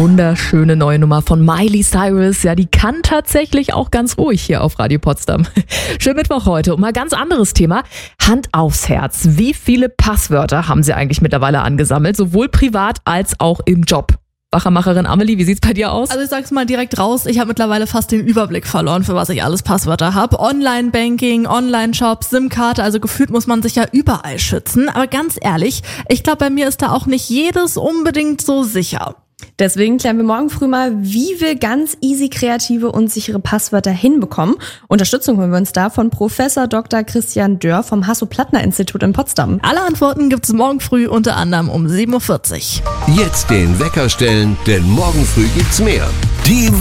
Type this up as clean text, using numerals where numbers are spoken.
wunderschöne neue Nummer von Miley Cyrus. Ja, die kann tatsächlich auch ganz ruhig hier auf Radio Potsdam. Schönen Mittwoch heute und mal ganz anderes Thema. Hand aufs Herz. Wie viele Passwörter haben Sie eigentlich mittlerweile angesammelt? Sowohl privat als auch im Job. Wachermacherin Amelie, wie sieht's bei dir aus? Also ich sag's mal direkt raus, ich habe mittlerweile fast den Überblick verloren, für was ich alles Passwörter habe. Online-Banking, Online-Shop, SIM-Karte, also gefühlt muss man sich ja überall schützen. Aber ganz ehrlich, ich glaube, bei mir ist da auch nicht jedes unbedingt so sicher. Deswegen klären wir morgen früh mal, wie wir ganz easy kreative und sichere Passwörter hinbekommen. Unterstützung holen wir uns da von Professor Dr. Christian Dörr vom Hasso-Plattner-Institut in Potsdam. Alle Antworten gibt's morgen früh unter anderem um 7:40 Uhr. Jetzt den Wecker stellen, denn morgen früh gibt's mehr. Die